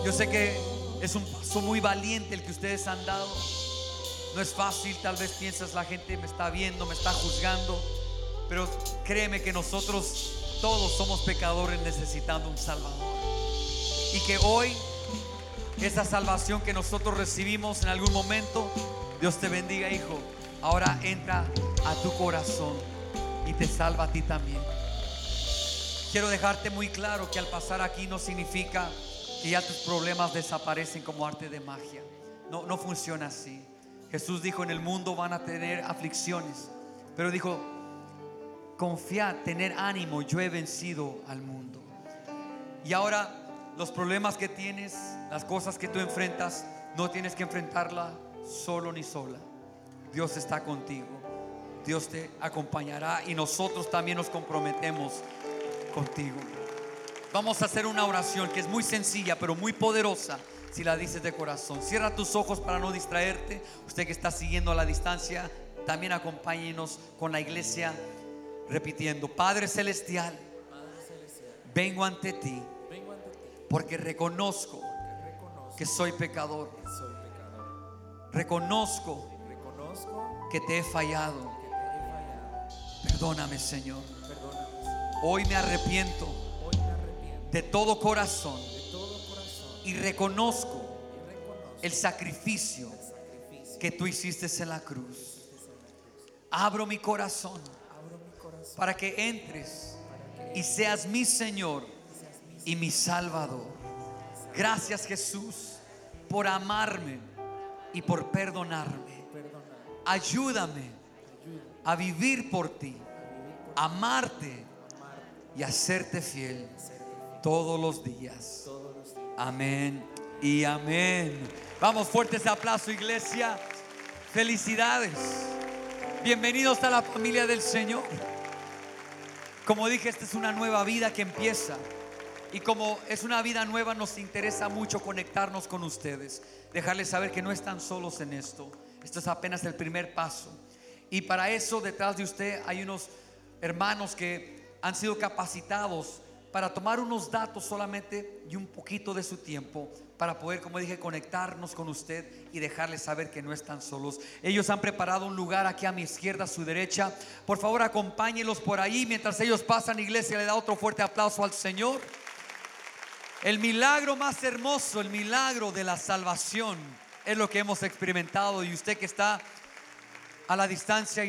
Yo sé que es un paso muy valiente el que ustedes han dado. No es fácil, tal vez piensas la gente me está viendo, me está juzgando, pero créeme que nosotros todos somos pecadores necesitando un Salvador. Y que hoy esa salvación que nosotros recibimos en algún momento, Dios te bendiga, hijo. Ahora entra a tu corazón y te salva a ti también. Quiero dejarte muy claro que al pasar aquí no significa que ya tus problemas desaparecen como arte de magia. No funciona así. Jesús dijo: en el mundo van a tener aflicciones, pero dijo: confiad, tener ánimo, yo he vencido al mundo. Y ahora los problemas que tienes, las cosas que tú enfrentas, no tienes que enfrentarla solo ni sola. Dios está contigo, Dios te acompañará y nosotros también nos comprometemos contigo. Vamos a hacer una oración que es muy sencilla pero muy poderosa si la dices de corazón. Cierra tus ojos para no distraerte. Usted que está siguiendo a la distancia, también acompáñenos con la iglesia repitiendo: Padre Celestial, vengo ante ti porque reconozco que soy pecador. Reconozco que te he fallado. Perdóname, Señor. Hoy me arrepiento de todo corazón y reconozco el sacrificio que tú hiciste en la cruz. Abro mi corazón para que entres y seas mi Señor y mi Salvador. Gracias, Jesús, por amarme y por perdonarme. Ayúdame a vivir por ti, amarte y hacerte fiel todos los días. Amén y amén. Vamos, fuerte ese aplauso, iglesia. Felicidades. Bienvenidos a la familia del Señor. Como dije, esta es una nueva vida que empieza. Y como es una vida nueva, nos interesa mucho conectarnos con ustedes, dejarles saber que no están solos en esto. Esto es apenas el primer paso. Y para eso, detrás de usted hay unos hermanos que han sido capacitados para tomar unos datos solamente y un poquito de su tiempo para poder, como dije, conectarnos con usted y dejarles saber que no están solos. Ellos han preparado un lugar aquí a mi izquierda, a su derecha. Por favor, acompáñenlos por ahí. Mientras ellos pasan, iglesia, le da otro fuerte aplauso al Señor. El milagro más hermoso, el milagro de la salvación, es lo que hemos experimentado. Y usted que está a la distancia